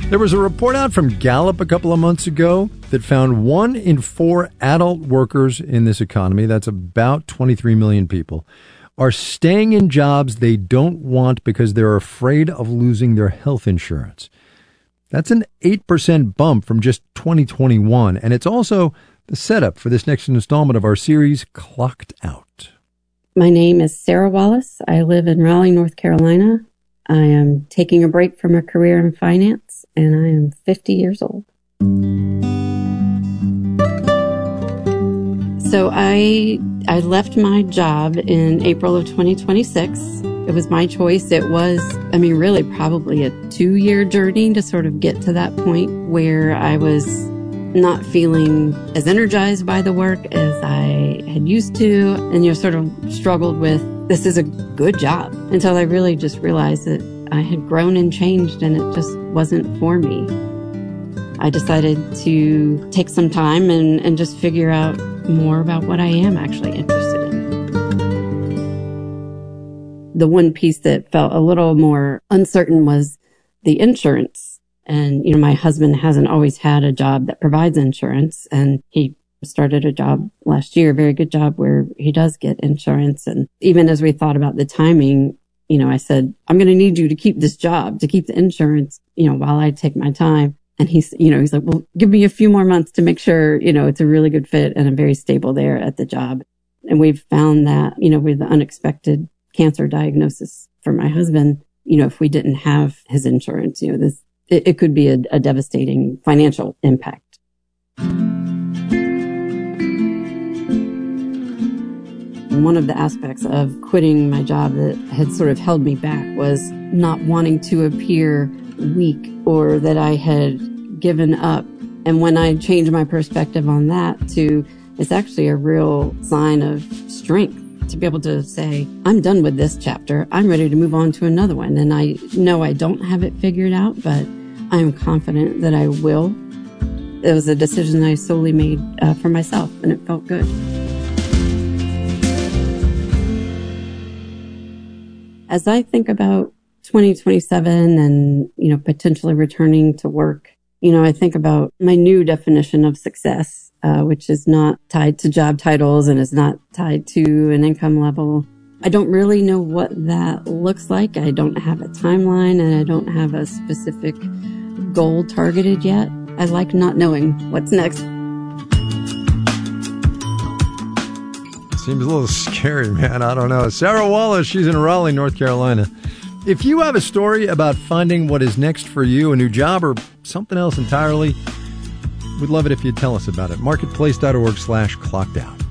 There was a report out from Gallup a couple of months ago that found 1 in 4 adult workers in this economy, that's about 23 million people, are staying in jobs they don't want because they're afraid of losing their health insurance. That's an 8% bump from just 2021, and it's also the setup for this next installment of our series, Clocked Out. My name is Sarah Wallace. I live in Raleigh, North Carolina. I am taking a break from a career in finance, and I am 50 years old. So I left my job in April of 2026. It was my choice. It was, really probably a 2-year journey to sort of get to that point where I was not feeling as energized by the work as I had used to, and sort of struggled with, this is a good job, until I really just realized that I had grown and changed and it just wasn't for me. I decided to take some time and just figure out more about what I am actually interested in. The one piece that felt a little more uncertain was the insurance. And, my husband hasn't always had a job that provides insurance, and he started a job last year, a very good job where he does get insurance. And even as we thought about the timing, I said, I'm going to need you to keep this job, to keep the insurance, while I take my time. And he's like, well, give me a few more months to make sure, it's a really good fit and I'm very stable there at the job. And we've found that, with the unexpected cancer diagnosis for my husband, if we didn't have his insurance, it could be a devastating financial impact. One of the aspects of quitting my job that had sort of held me back was not wanting to appear weak or that I had given up. And when I changed my perspective on that to, it's actually a real sign of strength to be able to say, I'm done with this chapter. I'm ready to move on to another one. And I know I don't have it figured out, but I'm confident that I will. It was a decision I solely made for myself, and it felt good. As I think about 2027 and, potentially returning to work, I think about my new definition of success, which is not tied to job titles and is not tied to an income level. I don't really know what that looks like. I don't have a timeline and I don't have a specific goal targeted yet. I like not knowing what's next. Seems a little scary, man. I don't know. Sarah Wallace, she's in Raleigh, North Carolina. If you have a story about finding what is next for you, a new job or something else entirely, we'd love it if you'd tell us about it. Marketplace.org/clockedout.